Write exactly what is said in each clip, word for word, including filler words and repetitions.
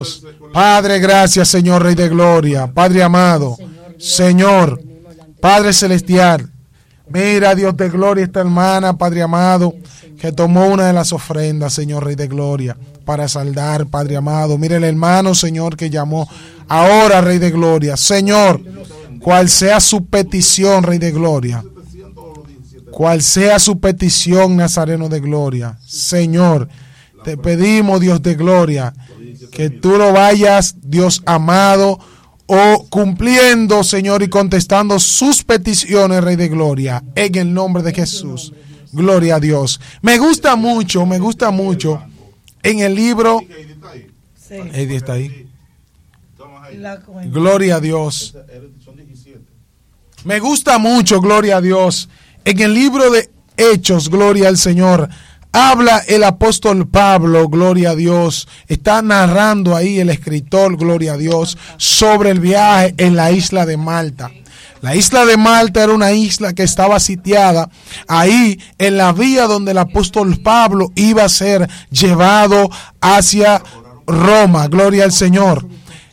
Padre, gracias, Señor, Rey de Gloria. Padre amado, Señor, Padre celestial. Mira, Dios de gloria, esta hermana, Padre amado, que tomó una de las ofrendas, Señor, Rey de Gloria, para saldar, Padre amado. Mira el hermano, Señor, que llamó ahora, Rey de Gloria. Señor, cual sea su petición, Rey de Gloria. Cual sea su petición, Nazareno de Gloria. Señor, te pedimos, Dios de Gloria, que tú lo vayas, Dios amado, o cumpliendo, Señor, y contestando sus peticiones, Rey de Gloria, en el nombre de Jesús. Gloria a Dios. Me gusta mucho, me gusta mucho en el libro. Sí. Eddie está ahí. Gloria a Dios. Me gusta mucho, gloria a Dios. En el libro de Hechos, gloria al Señor, habla el apóstol Pablo, gloria a Dios. Está narrando ahí el escritor, gloria a Dios, sobre el viaje en la isla de Malta. La isla de Malta era una isla que estaba sitiada ahí en la vía donde el apóstol Pablo iba a ser llevado hacia Roma, gloria al Señor.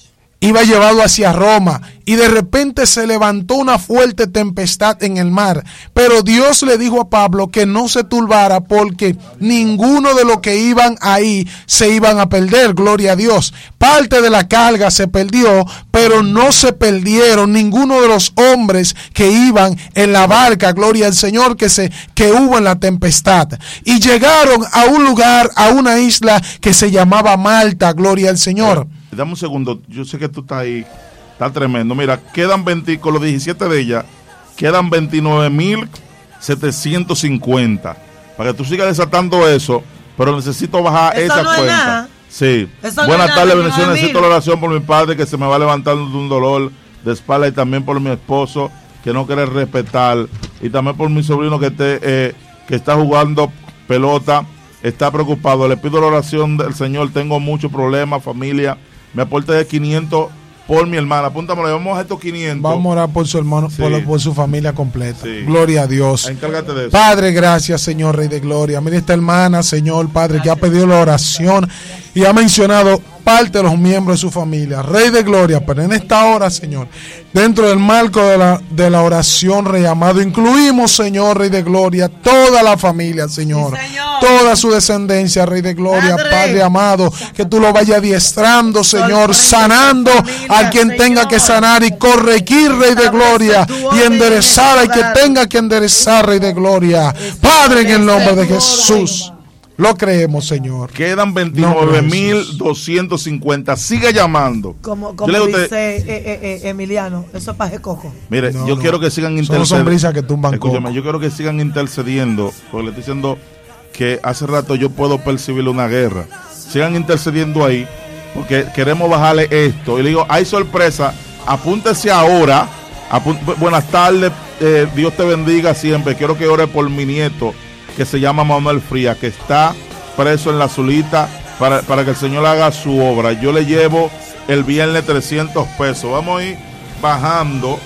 Iba llevado hacia Roma y de repente se levantó una fuerte tempestad en el mar, pero Dios le dijo a Pablo que no se turbara porque ninguno de los que iban ahí se iban a perder, gloria a Dios. Parte de la carga se perdió, pero no se perdieron ninguno de los hombres que iban en la barca, gloria al Señor, que se que hubo en la tempestad. Y llegaron a un lugar, a una isla que se llamaba Malta, gloria al Señor. Dame un segundo, yo sé que tú estás ahí, está tremendo. Mira, quedan veinte, con los diecisiete de ella, quedan veintinueve mil setecientos cincuenta. Para que tú sigas desatando eso, pero necesito bajar eso esa no cuenta. Es nada. Sí. Eso Buenas no tardes, nada, bendiciones. Necesito la oración por mi padre que se me va levantando de un dolor de espalda y también por mi esposo que no quiere respetar y también por mi sobrino que, te, eh, que está jugando pelota, está preocupado. Le pido la oración del Señor. Tengo muchos problemas, familia. Me aporte de quinientos por mi hermana. Apúntamelo, vamos a estos quinientos. Vamos a orar por su hermano, sí. por, por su familia completa. Sí. Gloria a Dios. Encárgate de eso. Padre, gracias, Señor, Rey de Gloria. Mira esta hermana, Señor, Padre, que ha pedido la oración y ha mencionado parte de los miembros de su familia. Rey de Gloria, pero en esta hora, Señor, dentro del marco de la, de la oración, Rey amado, incluimos, Señor, Rey de Gloria, toda la familia, Señor, sí, Señor. Toda su descendencia, Rey de Gloria, Padre, Padre amado, que tú lo vayas adiestrando, Señor, sanando a quien Señor. Tenga que sanar y corregir, Rey de Gloria, y enderezar al que tenga que enderezar, Rey de Gloria. Padre, en el nombre de Jesús. Lo creemos, Señor. Quedan veintinueve mil doscientos cincuenta. Siga llamando. Como, como dice usted, eh, eh, eh, Emiliano, eso es paje coco. Mire, no, yo no. quiero que sigan intercediendo. que tumban Escúchame, coco. yo quiero que sigan intercediendo, porque le estoy diciendo que hace rato yo puedo percibir una guerra. Sigan intercediendo ahí, porque queremos bajarle esto. Y le digo, hay sorpresa, apúntese ahora. Apunt- Buenas tardes, eh, Dios te bendiga siempre. Quiero que ore por mi nieto, que se llama Manuel Frías, que está preso en la Zulita, para, para que el Señor haga su obra. Yo le llevo el viernes trescientos pesos. Vamos a ir bajando,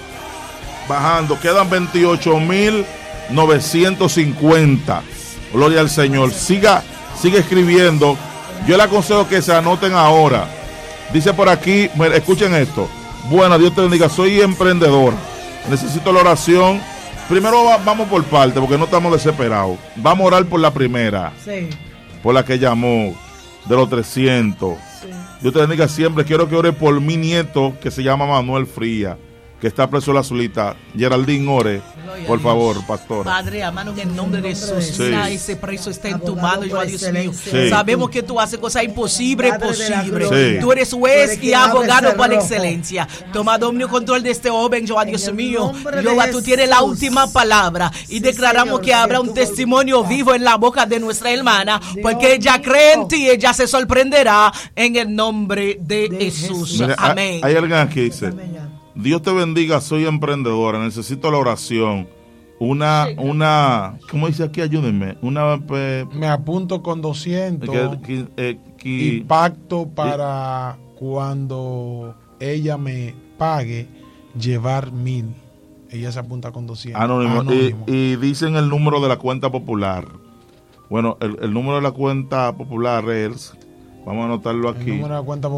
bajando. Quedan veintiocho mil novecientos cincuenta. Gloria al Señor. Siga, siga escribiendo. Yo le aconsejo que se anoten ahora. Dice por aquí, escuchen esto. Bueno, Dios te bendiga. Soy emprendedor. Necesito la oración. Primero va, vamos por parte, porque no estamos desesperados. Vamos a orar por la primera. Sí. Por la que llamó, de los trescientos. Sí. Dios te bendiga siempre. Quiero que ore por mi nieto, que se llama Manuel Frías, que está preso en la Zulita. Geraldine, ore, por favor, pastor. Padre, amado, en el nombre de Jesús, sí. mira, ese preso está en tu mano, yo, Dios mío. Sí. Sabemos que tú haces cosas imposibles posibles. Sí. Tú eres juez y abogado por excelencia. Toma dominio control de este joven, yo, Dios mío. Jehová, tú tienes la última palabra y sí, declaramos Señor, que habrá un testimonio vivo en la boca de nuestra hermana, Dios, porque ella cree en ti, ella se sorprenderá en el nombre de, de Jesús. Mira, amén. Hay alguien aquí que dice: Dios te bendiga, soy emprendedora, necesito la oración. Una, una, ¿cómo dice aquí? Ayúdenme. Una, eh, me apunto con doscientos. Que, que, eh, que, y pacto para eh, cuando ella me pague, llevar mil. Ella se apunta con doscientos. Anónimo. Anónimo. Y, y dicen el número de la cuenta popular. Bueno, el, el número de la cuenta popular es Vamos a anotarlo aquí. El número de la cuenta